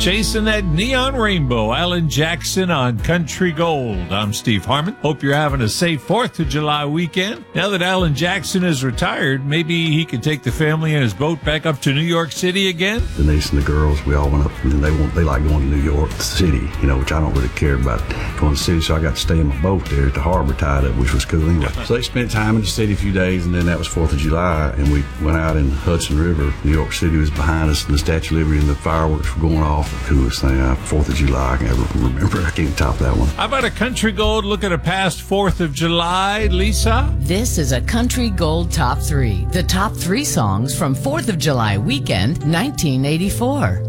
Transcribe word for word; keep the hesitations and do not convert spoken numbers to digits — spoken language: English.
Chasing that neon rainbow, Alan Jackson on Country Gold. I'm Steve Harmon. Hope you're having a safe fourth of July weekend. Now that Alan Jackson is retired, maybe he can take the family and his boat back up to New York City again? The niece and the girls, we all went up, and they want, they like going to New York City, you know, which I don't really care about going to the city, so I got to stay in my boat there at the harbor tied up, which was cool anyway. So they spent time in the city a few days, and then that was fourth of July, and we went out in Hudson River. New York City was behind us, and the Statue of Liberty and the fireworks were going off. The coolest thing, uh, fourth of July, I can ever remember. I can't top that one. How about a Country Gold look at a past fourth of July, Lisa? This is a Country Gold Top three. The top three songs from fourth of July weekend, nineteen eighty-four.